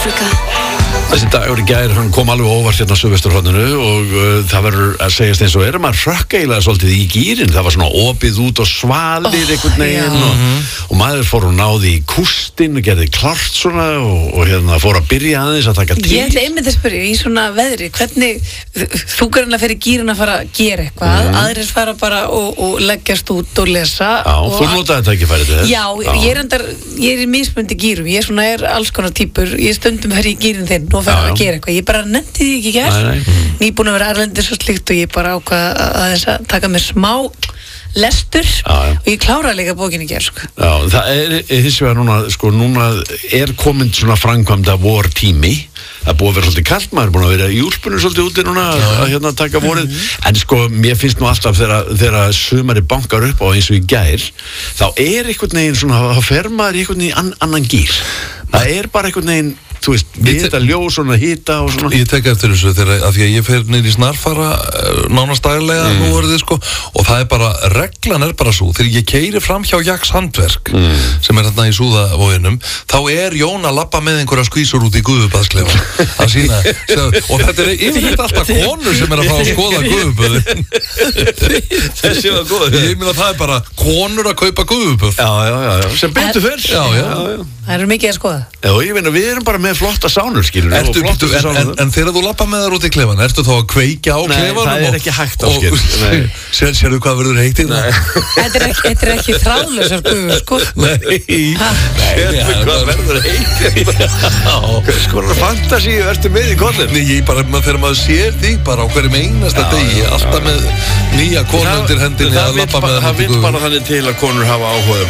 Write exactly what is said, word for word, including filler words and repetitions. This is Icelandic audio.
Africa. Þessi dagur í gær, hann kom alveg óvart hérna á Suðvesturhorninu og uh, það verður að segjast eins og er maður hrökk eiginlega svolítið í gírinn. Það var svona opið út og svalir oh, einhvern veginn og, og maður fór og náði í kústinn og gerði klart svona og, og hérna fór að byrja aðeins að taka til. Ég ætla einmitt að spyrja, í svona veðri, hvernig þú greinlega fer í gírinn að fara að gera eitthvað, mm. aðrir fara bara og, og leggjast út og lesa. Já, og þú notaði þetta ekki færið þess. Já, Já, ég er endar, ég er í mismundi gírum, ég er svona er alls konar típur, ég stundum fer í gírinn þinn og fer að gera eitthvað, ég bara nefndi því ekki gert, mm. nýbúin að vera erlendis og slikt og ég bara ákvað að þess að taka með smá lestur já, já. Og ég kláraði líka bókinni í gær sko. Já, það er hins vegar núna, sko, núna er komin svona framkvæmda vor tími, það er búið að vera svolítið kalt, maður er búin að vera í úlpunum svolítið úti núna já. Að hérna taka vorið, mm-hmm. en sko, mér finnst nú alltaf þegar, þegar sumari bankar upp á eins og í gær, þá er einhvern veginn svona, þá fer maður í einhvern veginn an, annan gír, það er bara einhvern veginn þú veist, við þetta ljós svona hita og svona. Ég tek eftir þessu þegar að því að ég fer niður í Snarfara nánast daglega mm. nú orðið sko og það er bara, reglan er bara svo þegar ég keyri fram hjá Jaks handverk mm. sem er þarna í Súðavoginum þá er Jón að labba með einhverja skvísur út í gufubaðsklefa að sína og þetta er yfirleitt alltaf konur sem er að fá að skoða gufuböðin þessi var góð ég meina það er bara konur að kaupa gufuböð já, já, já, já, sem betur fyrr já, já, já. Það eru mikið að skoða já, ég meina, við erum bara með flotta sánur, skilur ertu, byrju, en, en, en þegar þú lappa með þar út í klefan ertu þá að kveikja á Nei, klefanum það er og, ekki hægt á skil sér, sérðu hvað verður heitt í það Þetta er ekki, þetta er ekki þráðlausar gufur, sko Nei, sérðu hvað verður heitt í það skoðar fantasíu, ertu með í kollin Nei, ég bara, þegar maður sér þig bara á hverjum einasta degi alltaf með nýja konu undir hendinni að lappa með það vil bara þannig til að konur hafa áhuga